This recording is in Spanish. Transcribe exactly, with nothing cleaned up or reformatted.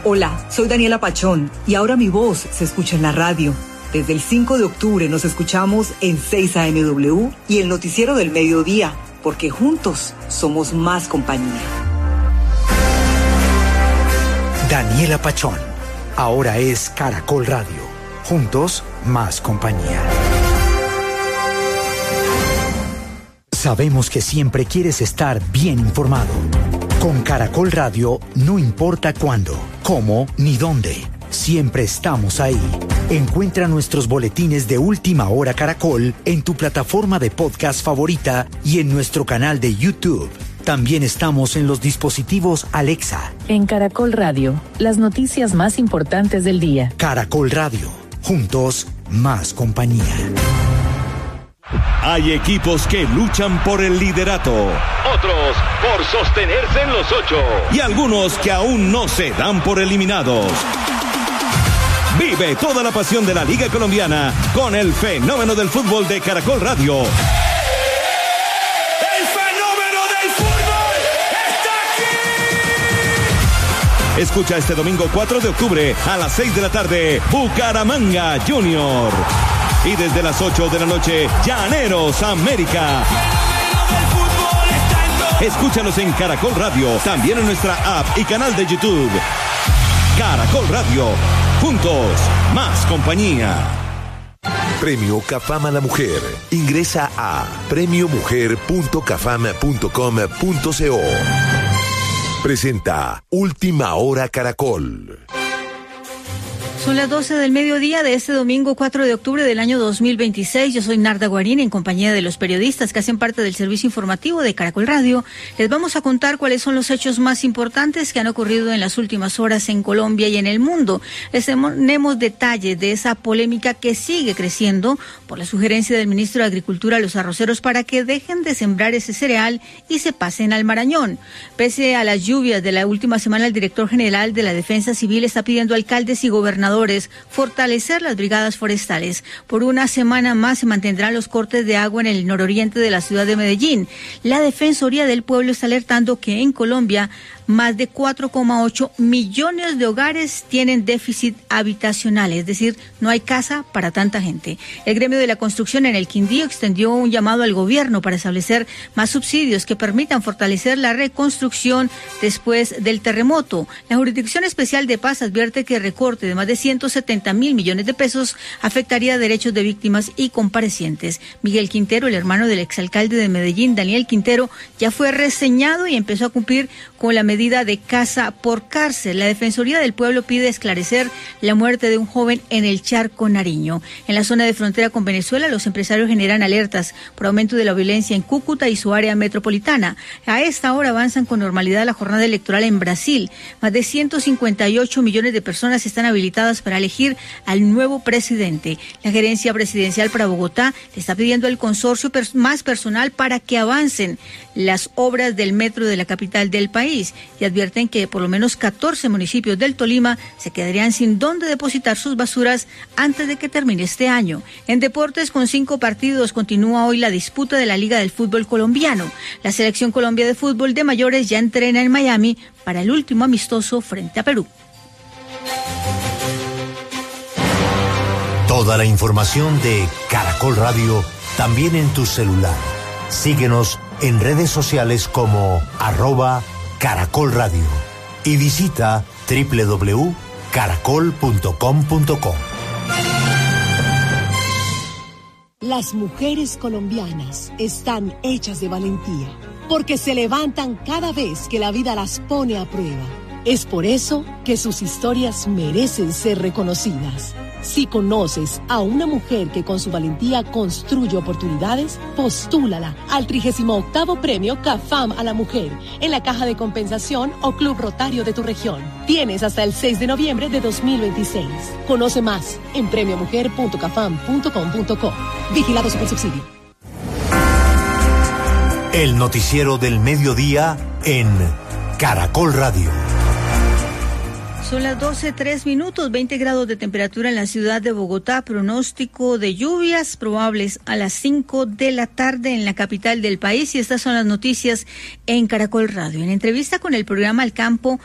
Hola, soy Daniela Pachón y ahora mi voz se escucha en la radio. Desde el cinco de octubre nos escuchamos en seis A M W y el noticiero del mediodía, porque juntos somos más compañía. Daniela Pachón, ahora es Caracol Radio. Juntos, más compañía. Sabemos que siempre quieres estar bien informado. Con Caracol Radio, no importa cuándo, cómo ni dónde, siempre estamos ahí. Encuentra nuestros boletines de Última Hora Caracol en tu plataforma de podcast favorita y en nuestro canal de YouTube. También estamos en los dispositivos Alexa. En Caracol Radio, las noticias más importantes del día. Caracol Radio, juntos, más compañía. Hay equipos que luchan por el liderato, otros por sostenerse en los ocho y algunos que aún no se dan por eliminados. Vive toda la pasión de la Liga Colombiana con el fenómeno del fútbol de Caracol Radio. ¡El fenómeno del fútbol está aquí! Escucha este domingo cuatro de octubre a las seis de la tarde, Bucaramanga Junior. Y desde las ocho de la noche, Llaneros América. Escúchanos en Caracol Radio, también en nuestra app y canal de YouTube. Caracol Radio, juntos, más compañía. Premio CAFAM a la Mujer. Ingresa a premio mujer punto cafam punto com punto co. Presenta Última Hora Caracol. Son las doce del mediodía de este domingo cuatro de octubre del año dos mil veintiséis. Yo soy Narda Guarín, en compañía de los periodistas que hacen parte del servicio informativo de Caracol Radio. Les vamos a contar cuáles son los hechos más importantes que han ocurrido en las últimas horas en Colombia y en el mundo. Les tenemos detalles de esa polémica que sigue creciendo por la sugerencia del ministro de Agricultura a los arroceros para que dejen de sembrar ese cereal y se pasen al Marañón. Pese a las lluvias de la última semana, el director general de la Defensa Civil está pidiendo a alcaldes y gobernadores fortalecer las brigadas forestales. Por una semana más se mantendrán los cortes de agua en el nororiente de la ciudad de Medellín. La Defensoría del Pueblo está alertando que en Colombia más de cuatro coma ocho millones de hogares tienen déficit habitacional, es decir, no hay casa para tanta gente. El gremio de la construcción en el Quindío extendió un llamado al gobierno para establecer más subsidios que permitan fortalecer la reconstrucción después del terremoto. La Jurisdicción Especial de Paz advierte que el recorte de más de ciento setenta mil millones de pesos afectaría derechos de víctimas y comparecientes. Miguel Quintero, el hermano del exalcalde de Medellín, Daniel Quintero, ya fue reseñado y empezó a cumplir con la medida de casa por cárcel. La Defensoría del Pueblo pide esclarecer la muerte de un joven en el Charco Nariño. En la zona de frontera con Venezuela, los empresarios generan alertas por aumento de la violencia en Cúcuta y su área metropolitana. A esta hora avanzan con normalidad la jornada electoral en Brasil. Más de ciento cincuenta y ocho millones de personas están habilitadas para elegir al nuevo presidente. La gerencia presidencial para Bogotá le está pidiendo al consorcio pers- más personal para que avancen las obras del metro de la capital del país y advierten que por lo menos catorce municipios del Tolima se quedarían sin dónde depositar sus basuras antes de que termine este año. En deportes, con cinco partidos, continúa hoy la disputa de la Liga del Fútbol Colombiano. La Selección Colombia de Fútbol de Mayores ya entrena en Miami para el último amistoso frente a Perú. Toda la información de Caracol Radio también en tu celular. Síguenos en redes sociales como arroba Caracol Radio y visita doble u doble u doble u punto caracol punto com punto co. Las mujeres colombianas están hechas de valentía, porque se levantan cada vez que la vida las pone a prueba. Es por eso que sus historias merecen ser reconocidas. Si conoces a una mujer que con su valentía construye oportunidades, postúlala al trigésimo octavo Premio CAFAM a la Mujer en la Caja de Compensación o Club Rotario de tu región. Tienes hasta el seis de noviembre de dos mil veintiséis. Conoce más en premio mujer punto cafam punto com punto co. Vigilado Supersubsidio. El noticiero del mediodía en Caracol Radio. Son las doce, tres minutos, veinte grados de temperatura en la ciudad de Bogotá, pronóstico de lluvias probables a las cinco de la tarde en la capital del país, y estas son las noticias en Caracol Radio. En entrevista con el programa Al Campo